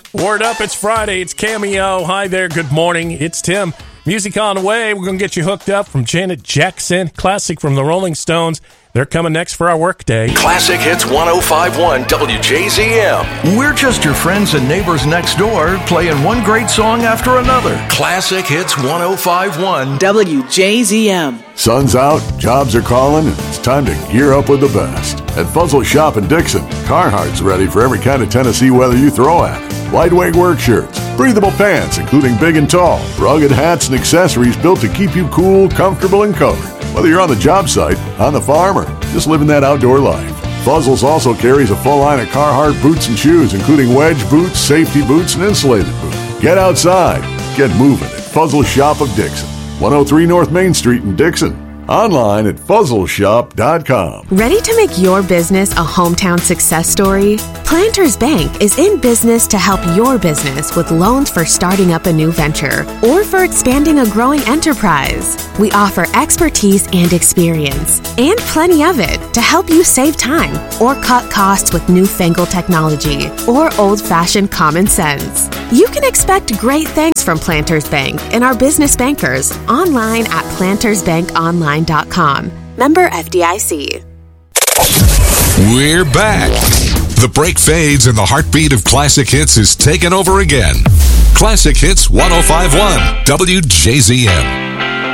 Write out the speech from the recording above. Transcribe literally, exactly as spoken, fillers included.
Word up, it's Friday, it's Cameo. Hi there, good morning, it's Tim. Music on the way, we're going to get you hooked up from Janet Jackson, classic from the Rolling Stones. They're coming next for our workday. Classic Hits ten fifty-one W J Z M. We're just your friends and neighbors next door, playing one great song after another. Classic Hits ten fifty-one W J Z M. Sun's out, jobs are calling, and it's time to gear up with the best. At Fuzzle Shop in Dixon, Carhartt's ready for every kind of Tennessee weather you throw at it. Lightweight work shirts, breathable pants, including big and tall, rugged hats and accessories built to keep you cool, comfortable, and covered. Whether you're on the job site, on the farm, or just living that outdoor life. Fuzzles also carries a full line of Carhartt boots and shoes, including wedge boots, safety boots, and insulated boots. Get outside. Get moving at Fuzzle Shop of Dixon. one oh three North Main Street in Dixon. Online at fuzzle shop dot com. Ready to make your business a hometown success story? Planters Bank is in business to help your business with loans for starting up a new venture or for expanding a growing enterprise. We offer expertise and experience, and plenty of it, to help you save time or cut costs with newfangled technology or old-fashioned common sense. You can expect great things from Planters Bank and our business bankers online at planters bank online dot com. Member F D I C. We're back. The break fades and the heartbeat of Classic Hits is taken over again. Classic Hits ten fifty-one W J Z M.